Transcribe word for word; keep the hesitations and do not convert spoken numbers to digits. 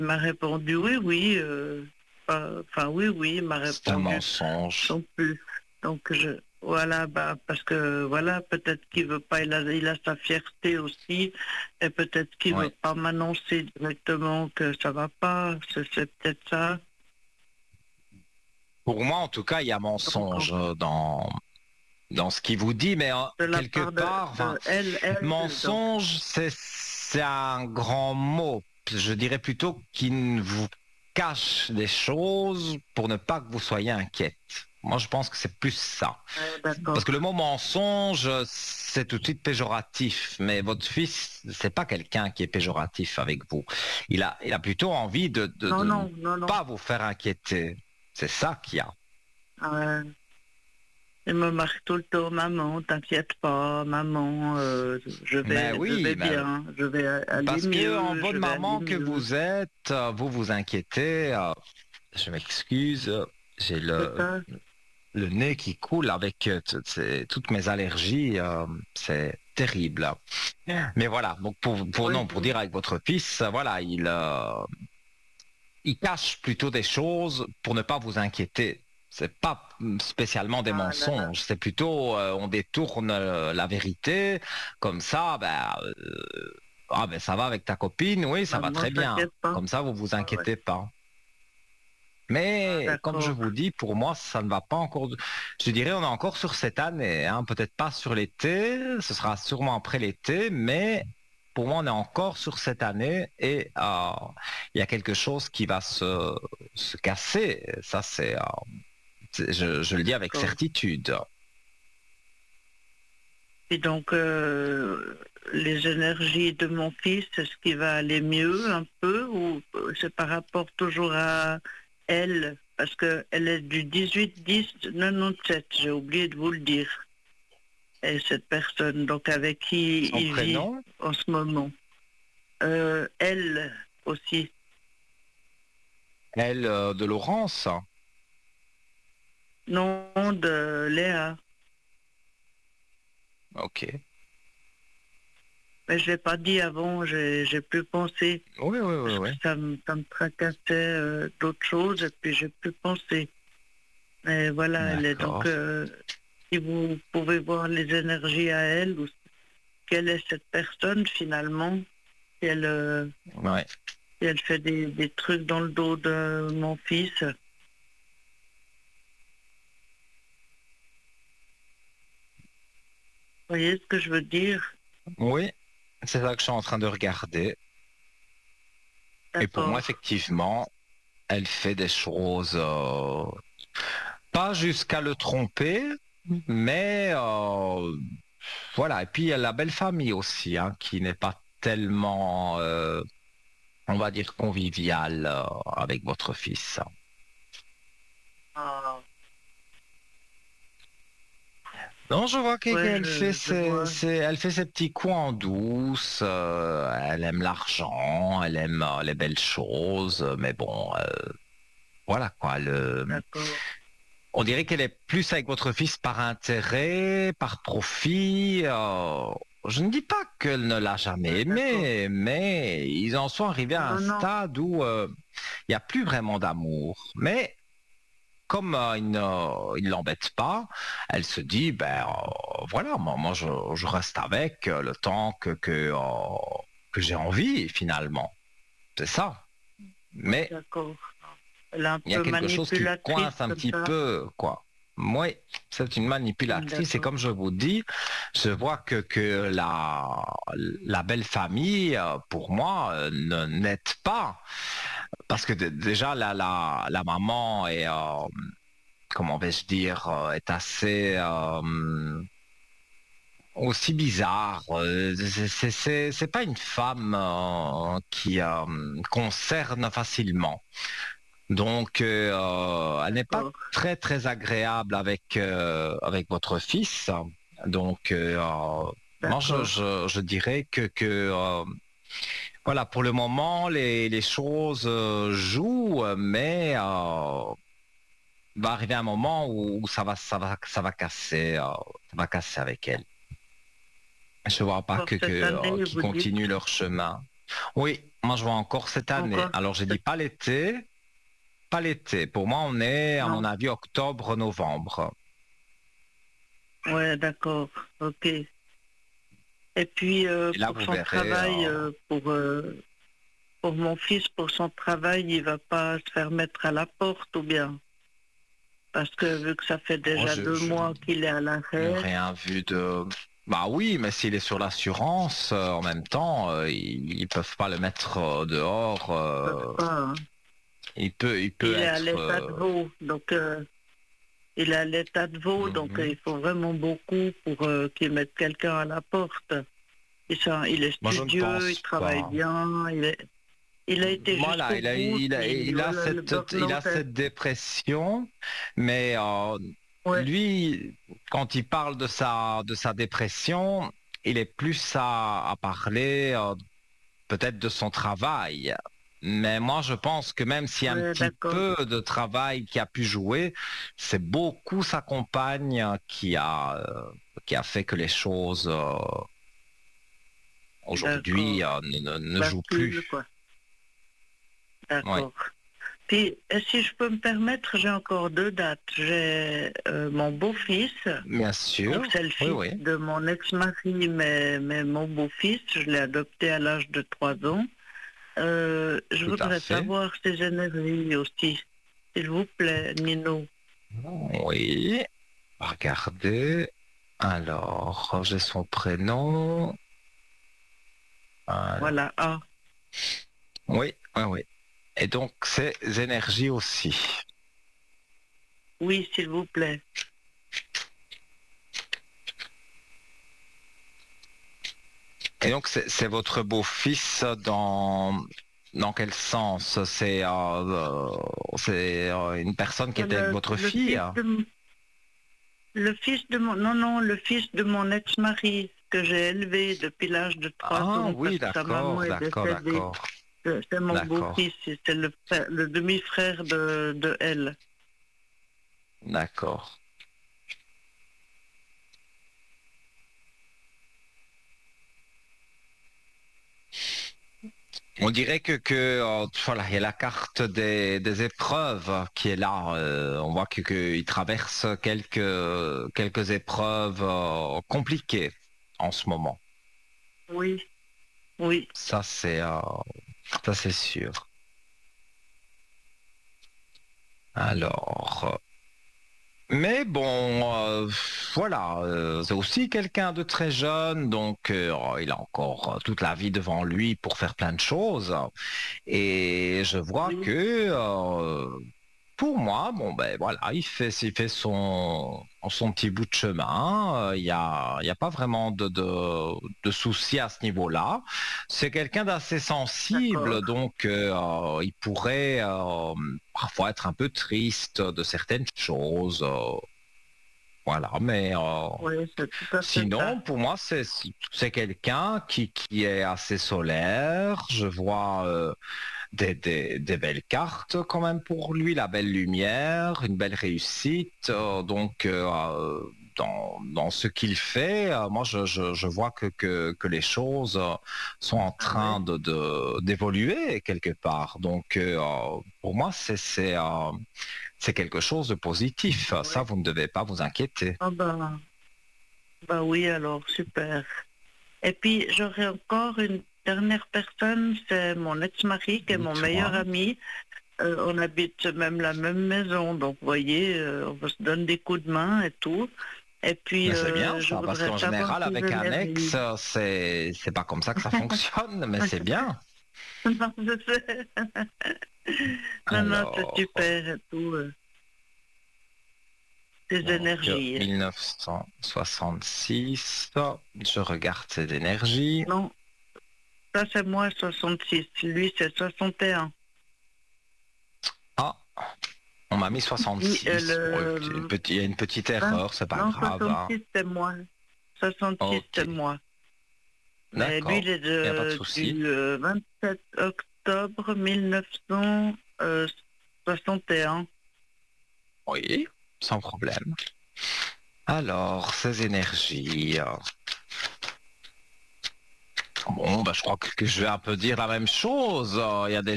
m'a répondu oui, oui. euh, euh, Enfin, oui, oui, il m'a C'est un répondu mensonge. non plus. Donc, je, voilà, bah, parce que, voilà, peut-être qu'il veut pas, il a, il a sa fierté aussi, et peut-être qu'il Oui. veut pas m'annoncer directement que ça va pas. C'est c'est peut-être ça. Pour moi, en tout cas, il y a Donc, en- mensonge euh, dans, dans ce qu'il vous dit, mais euh, de la quelque part de, part, enfin, de elle, elle, donc. mensonge, c'est, c'est un grand mot. Je dirais plutôt qu'il vous cache des choses pour ne pas que vous soyez inquiète. Moi, je pense que c'est plus ça. Ouais, Parce d'accord. que le mot mensonge, c'est tout de suite péjoratif. Mais votre fils, c'est pas quelqu'un qui est péjoratif avec vous. Il a, il a plutôt envie de, de, Non, de ne non, non, non. pas vous faire inquiéter. C'est ça qu'il y a. Euh, il me marque tout le temps, maman, t'inquiète pas, maman, euh, je Mais vais, je oui, vais mais bien, je vais aller parce que en mieux, je bonne vais aller maman que mieux. vous êtes, euh, vous vous inquiétez. euh, Je m'excuse, euh, j'ai C'est le, ça. le nez qui coule avec euh, t- c'est- toutes mes allergies. euh, C'est terrible. Mais voilà, donc pour, pour Oui, non, pour dire avec votre fils, euh, voilà, il, euh, il cache plutôt des choses pour ne pas vous inquiéter. C'est pas spécialement des ah là là. mensonges, c'est plutôt euh, on détourne euh, la vérité, comme ça, ben, euh, ah ben ça va avec ta copine, oui, ça va Maman, très bien. t'inquiète pas. Comme ça, vous vous Ah ouais. inquiétez pas. Ah, Mais comme je d'accord. vous dis, pour moi, ça ne va pas encore. Je dirais, on est encore sur cette année, hein, peut-être pas sur l'été, ce sera sûrement après l'été, mais pour moi, on est encore sur cette année et euh, il y a quelque chose qui va se, se casser. Ça, c'est, euh, c'est- je, je le dis avec D'accord. certitude. Et donc, euh, les énergies de mon fils, est-ce qu'il va aller mieux un peu ou euh, c'est par rapport toujours à elle? Parce qu'elle est du dix-huit dix quatre-vingt-dix-sept, j'ai oublié de vous le dire. Et cette personne, donc avec qui Son il vit prénom, en ce moment. Euh, elle aussi. elle, euh, de Laurence. Non, de Léa. Ok. Mais je l'ai pas dit avant, j'ai j'ai plus pensé. Oui, oui, oui, Parce que oui. ça me, ça me tracassait euh, d'autres choses et puis j'ai plus pensé. Mais voilà, elle est donc, D'accord. euh, si vous pouvez voir les énergies à elle, ou quelle est cette personne finalement, si elle, euh, Ouais. si elle fait des, des trucs dans le dos de mon fils. Vous voyez ce que je veux dire? Oui, c'est ça que je suis en train de regarder. Et pour moi, D'accord. effectivement, elle fait des choses, euh, pas jusqu'à le tromper, mais euh, voilà. Et puis il y a la belle famille aussi, hein, qui n'est pas tellement, euh, on va dire, conviviale euh, avec votre fils. Ah, Non, je vois qu'elle ouais, qu'elle fait je, je ses, vois. ses- elle fait ses petits coups en douce. euh, elle aime l'argent, elle aime euh, les belles choses, mais bon, euh, voilà quoi. Le, D'accord. On dirait qu'elle est plus avec votre fils par intérêt, par profit. euh, Je ne dis pas qu'elle ne l'a jamais Ouais, d'accord. aimé, mais ils en sont arrivés à un Non, non. stade où euh, il n'y a plus vraiment d'amour. Mais comme euh, il ne il l'embête pas, elle se dit, ben euh, voilà, moi, moi, je, je reste avec euh, le temps que, que, euh, que j'ai envie finalement. C'est ça. Ouais, Mais d'accord. Elle est un il y a peu quelque chose qui manipulatrice coince un comme petit ça. peu, quoi. Oui, c'est une manipulatrice et D'accord. comme je vous dis, je vois que, que la, la belle famille, euh, pour moi, euh, ne n'aide pas. Parce que d- déjà, la, la, la maman est, euh, comment vais-je dire, euh, est assez euh, aussi bizarre. Euh, C'est c'est- c'est- c'est pas une femme euh, qui euh, concerne facilement. Donc, euh, euh, elle n'est pas D'accord. très très agréable avec euh, avec votre fils. Donc, euh, euh, moi, je, D'accord. je, je dirais que, que euh, voilà, pour le moment, les, les choses euh, jouent, mais euh, va arriver un moment où, où ça va ça va ça va casser, euh, ça va casser avec elle. Je vois pas Pour que, que cette euh, année, qu'ils vous dites. continuent leur chemin. Oui, moi je vois encore cette année. Encore? Alors j'ai dit pas l'été, pas l'été. Pour moi, on est, à mon Non. avis, octobre, novembre. Ouais, d'accord. Ok. Et puis euh, Et là, pour vous son verrez. travail, euh, euh, pour euh, pour mon fils, pour son travail, il va pas se faire mettre à la porte ou bien? Parce que vu que ça fait oh, déjà je, deux je mois qu'il est à n'ai l'arrêt, rien vu de. Bah oui, mais s'il est sur l'assurance, euh, en même temps, euh, ils, ils peuvent pas le mettre euh, dehors. ils peuvent euh, pas, hein. il peut, il peut Il est à être. l'état de euh, veau, donc euh, il est à l'état de veau, donc euh, mhm. il faut vraiment beaucoup pour euh, qu'il mette quelqu'un à la porte. Il, s'en- il est Moi, je ne studieux, il pense travaille pas. bien, il est, il a été Voilà, jusqu'au il a, bout, il a, puis il a voilà, le cette, il a burn-out. est- cette dépression, mais euh, Ouais, lui, quand il parle de sa, de sa dépression, il est plus à, à parler euh, peut-être de son travail. Mais moi, je pense que même s'il y a un ouais, petit d'accord, peu de travail qui a pu jouer, c'est beaucoup sa compagne qui a, euh, qui a fait que les choses euh, d'accord. aujourd'hui euh, ne, ne, ne jouent Bascule, plus. quoi. Oui, D'accord. Puis, euh, si je peux me permettre, j'ai encore deux dates. J'ai euh, mon beau-fils, bien donc sûr. c'est le Oui, fils oui. de mon ex-mari, mais, mais mon beau-fils, je l'ai adopté à l'âge de trois ans. Euh, je Tout à voudrais fait. savoir ses énergies aussi, s'il vous plaît, Nino. Oui. Regardez. Alors, j'ai son prénom. Alors, Voilà. Ah, oui, oui, oui. Et donc, ses énergies aussi. oui, s'il vous plaît. Et donc, c'est c'est votre beau-fils dans, dans quel sens? C'est euh, euh, c'est euh, une personne qui était avec Le, votre le fille? fils de, m- le fils de mon, non, non, le fils de mon ex-mari que j'ai élevé depuis l'âge de trois Ah ans parce oui, que sa maman d'accord, est d'accord, décédée. d'accord, C'est c'est mon d'accord, beau-fils, c'est le, frère- le demi-frère de, de elle. d'accord. On dirait que, que euh, voilà, il y a la carte des, des épreuves qui est là. Euh, on voit que qu'il traverse quelques quelques épreuves euh, compliquées en ce moment. Oui, oui. Ça c'est euh, ça c'est sûr. Alors, euh, mais bon, euh, voilà, euh, c'est aussi quelqu'un de très jeune, donc euh, oh, il a encore euh, toute la vie devant lui pour faire plein de choses. Et je vois Oui. que euh, pour moi, bon ben voilà, il fait, il fait son, son petit bout de chemin. euh, Il n'y a, il y a pas vraiment de, de, de soucis à ce niveau-là. C'est quelqu'un d'assez sensible, D'accord. donc euh, euh, il pourrait euh, parfois être un peu triste de certaines choses. euh, voilà, mais euh, Oui, c'est tout à fait ça. sinon, pour moi, c'est c'est quelqu'un qui, qui est assez solaire. Je vois euh, des, des- des belles cartes quand même pour lui, la belle lumière, une belle réussite. Euh, donc, euh, dans, dans ce qu'il fait, euh, moi, je, je- je vois que, que, que les choses euh, sont en Ah train ouais. de, de- d'évoluer quelque part. Donc, euh, pour moi, c'est, c'est, euh, c'est quelque chose de positif. Ah Ça, ouais. vous ne devez pas vous inquiéter. Ah ben, bah oui, alors, super. Et puis, j'aurais encore une dernière personne, c'est mon ex-mari, qui est mon meilleur Dites-moi. ami. Euh, on habite même la même maison, donc vous voyez, euh, on se donne des coups de main et tout. Et puis, Mais c'est bien euh, je ça, parce voudrais qu'en savoir général, ses avec un ex, énergies. euh, c'est c'est pas comme ça que ça fonctionne, mais c'est bien. Non, je sais. Non, non, c'est Alors, super et tout. euh, Ses donc euh, énergies. mille neuf cent soixante-six, je regarde ces énergies. Non, ça c'est moi soixante-six, lui c'est soixante et un. Ah, on m'a mis Oui, euh, soixante-six. Bon, écoutez, une le petite- il y a une petite vingt, erreur, c'est pas non, grave, hein. soixante-six c'est moi. soixante-six Ok, c'est moi. Mais lui, il d'accord, est il n'y a pas de de, souci. du euh, vingt-sept octobre mille neuf cent soixante et un. Oui, sans problème. Alors, ces énergies. euh, Bon, bah, je crois que que je vais un peu dire la même chose. Euh, Il y a des